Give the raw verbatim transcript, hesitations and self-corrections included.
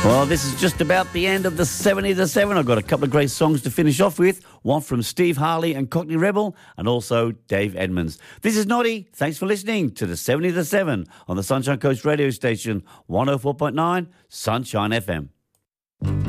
Well, this is just about the end of the seventy to seven. I've got a couple of great songs to finish off with. One from Steve Harley and Cockney Rebel, and also Dave Edmunds. This is Noddy. Thanks for listening to the seventy to seven on the Sunshine Coast radio station, one oh four point nine Sunshine F M.